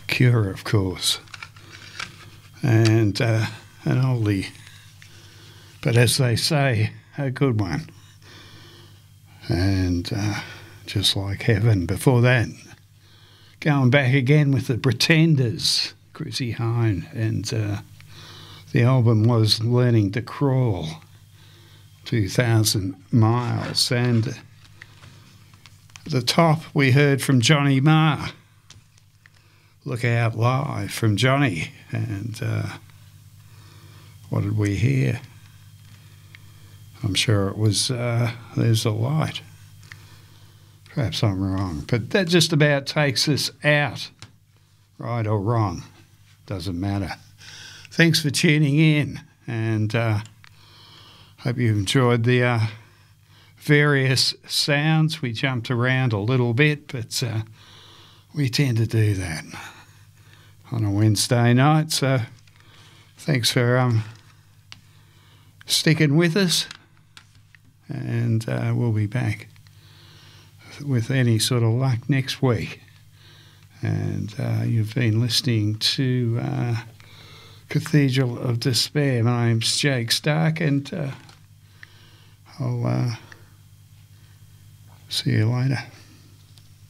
Cure, of course, and an oldie, but as they say, a good one. And just like heaven before that, going back again with the Pretenders, Chrissy Hine, and the album was Learning to Crawl, 2,000 Miles. And at the top we heard from Johnny Marr, Look Out Live from Johnny. And what did we hear? I'm sure it was There's a Light. Perhaps I'm wrong, but that just about takes us out. Right or wrong, doesn't matter. Thanks for tuning in, and hope you've enjoyed the various sounds. We jumped around a little bit, but we tend to do that on a Wednesday night, so thanks for sticking with us, and we'll be back with any sort of luck next week. And you've been listening to Cathedral of Despair. My name's Jake Stark, and I'll see you later.